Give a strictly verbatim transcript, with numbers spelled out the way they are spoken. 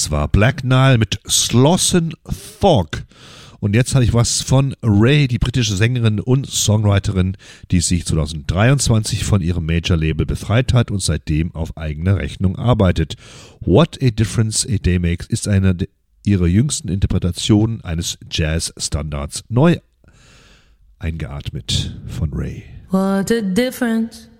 Das war Black Nile mit Slosson Fog. Und jetzt habe ich was von Ray, die britische Sängerin und Songwriterin, die sich zwanzig dreiundzwanzig von ihrem Major-Label befreit hat und seitdem auf eigene Rechnung arbeitet. What a Difference a Day Makes ist eine ihrer jüngsten Interpretationen eines Jazz-Standards. Neu eingeatmet von Ray. What a difference